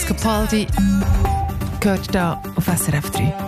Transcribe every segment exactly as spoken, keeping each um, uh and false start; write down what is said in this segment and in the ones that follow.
Capaldi gehört da auf S R F drei.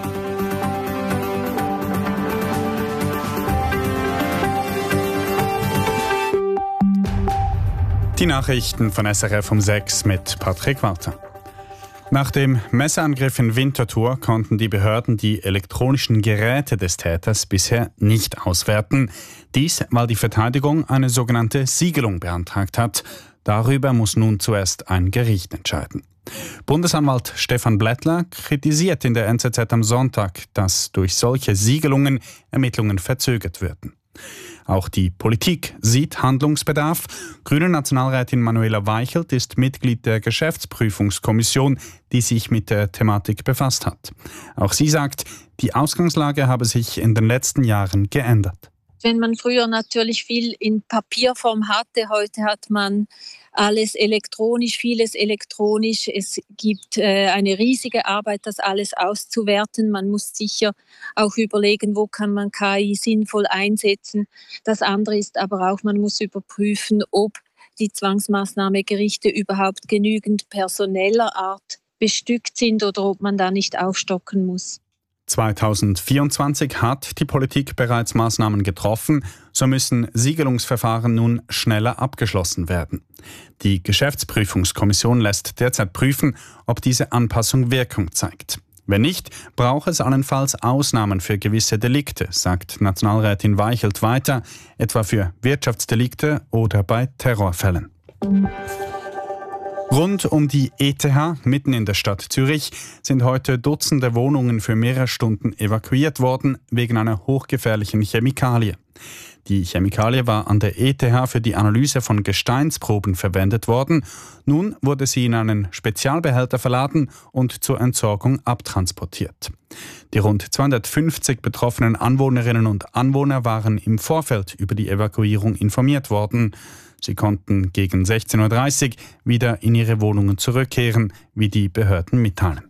Die Nachrichten von S R F um sechs mit Patrick Walter. Nach dem Messerangriff in Winterthur konnten die Behörden die elektronischen Geräte des Täters bisher nicht auswerten. Dies, weil die Verteidigung eine sogenannte Siegelung beantragt hat. Darüber muss nun zuerst ein Gericht entscheiden. Bundesanwalt Stefan Blättler kritisiert in der N Z Z am Sonntag, dass durch solche Siegelungen Ermittlungen verzögert würden. Auch die Politik sieht Handlungsbedarf. Grüne Nationalrätin Manuela Weichelt ist Mitglied der Geschäftsprüfungskommission, die sich mit der Thematik befasst hat. Auch sie sagt, die Ausgangslage habe sich in den letzten Jahren geändert. Wenn man früher natürlich viel in Papierform hatte, heute hat man alles elektronisch, vieles elektronisch. Es gibt äh, eine riesige Arbeit, das alles auszuwerten. Man muss sicher auch überlegen, wo kann man K I sinnvoll einsetzen. Das andere ist aber auch, man muss überprüfen, ob die Zwangsmaßnahmegerichte überhaupt genügend personeller Art bestückt sind oder ob man da nicht aufstocken muss. zweitausendvierundzwanzig hat die Politik bereits Maßnahmen getroffen, so müssen Siegelungsverfahren nun schneller abgeschlossen werden. Die Geschäftsprüfungskommission lässt derzeit prüfen, ob diese Anpassung Wirkung zeigt. Wenn nicht, braucht es allenfalls Ausnahmen für gewisse Delikte, sagt Nationalrätin Weichelt weiter, etwa für Wirtschaftsdelikte oder bei Terrorfällen. Rund um die E T H, mitten in der Stadt Zürich, sind heute Dutzende Wohnungen für mehrere Stunden evakuiert worden, wegen einer hochgefährlichen Chemikalie. Die Chemikalie war an der E T H für die Analyse von Gesteinsproben verwendet worden. Nun wurde sie in einen Spezialbehälter verladen und zur Entsorgung abtransportiert. Die rund zweihundertfünfzig betroffenen Anwohnerinnen und Anwohner waren im Vorfeld über die Evakuierung informiert worden. Sie konnten gegen sechzehn Uhr dreißig wieder in ihre Wohnungen zurückkehren, wie die Behörden mitteilen.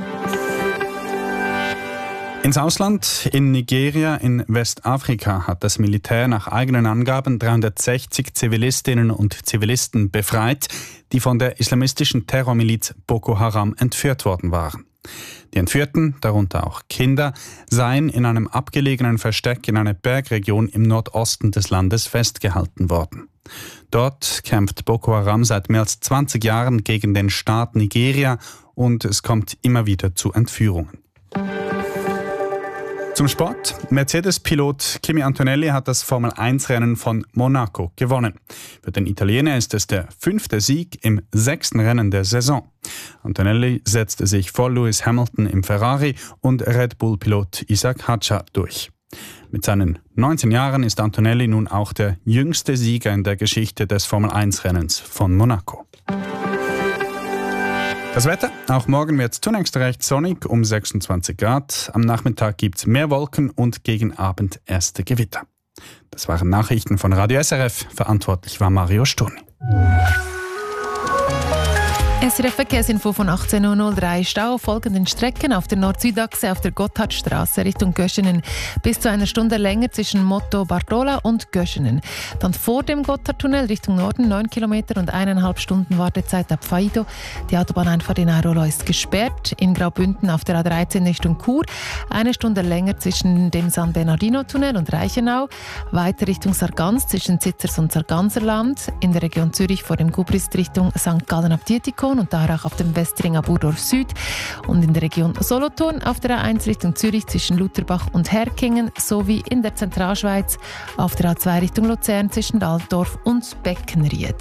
Ins Ausland, in Nigeria in Westafrika, hat das Militär nach eigenen Angaben dreihundertsechzig Zivilistinnen und Zivilisten befreit, die von der islamistischen Terrormiliz Boko Haram entführt worden waren. Die Entführten, darunter auch Kinder, seien in einem abgelegenen Versteck in einer Bergregion im Nordosten des Landes festgehalten worden. Dort kämpft Boko Haram seit mehr als zwanzig Jahren gegen den Staat Nigeria und es kommt immer wieder zu Entführungen. Zum Sport. Mercedes-Pilot Kimi Antonelli hat das Formel eins Rennen von Monaco gewonnen. Für den Italiener ist es der fünfte Sieg im sechsten Rennen der Saison. Antonelli setzte sich vor Lewis Hamilton im Ferrari und Red Bull-Pilot Isaac Hadjar durch. Mit seinen neunzehn Jahren ist Antonelli nun auch der jüngste Sieger in der Geschichte des Formel eins Rennens von Monaco. Das Wetter, auch morgen wird es zunächst recht sonnig, um sechsundzwanzig Grad. Am Nachmittag gibt es mehr Wolken und gegen Abend erste Gewitter. Das waren Nachrichten von Radio S R F. Verantwortlich war Mario Sturni. S R F-Verkehrsinfo von achtzehn Uhr null drei. Stau auf folgenden Strecken auf der Nord-Süd-Achse auf der Gotthardstraße Richtung Göschenen. Bis zu einer Stunde länger zwischen Motto Bartola und Göschenen. Dann vor dem Gotthardtunnel Richtung Norden neun Kilometer und eineinhalb Stunden Wartezeit ab Faido. Die Autobahneinfahrt in Airolo ist gesperrt. In Graubünden auf der A dreizehn Richtung Chur. Eine Stunde länger zwischen dem San Bernardino-Tunnel und Reichenau. Weiter Richtung Sargans zwischen Zitzers und Sarganserland. In der Region Zürich vor dem Gubrist Richtung Sankt Gallen ab Dietikon und auch auf dem Westring ab Urdorf Süd und in der Region Solothurn auf der A eins Richtung Zürich zwischen Lutherbach und Herkingen sowie in der Zentralschweiz auf der A zwei Richtung Luzern zwischen Altdorf und Beckenried.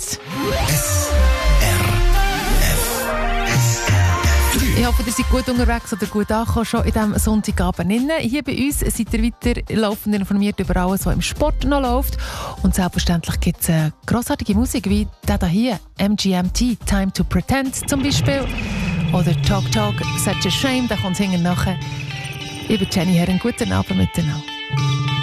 Ich hoffe, ihr seid gut unterwegs oder gut angekommen schon in diesem Sonntagabend. Hier bei uns seid ihr weiter laufend informiert über alles, was im Sport noch läuft. Und selbstverständlich gibt es äh, grossartige Musik wie der hier, M G M T, Time to Pretend zum Beispiel. Oder Talk Talk, Such a Shame, da kommt es hinten nachher. Ich bin Jenny Herren, guten Abend miteinander.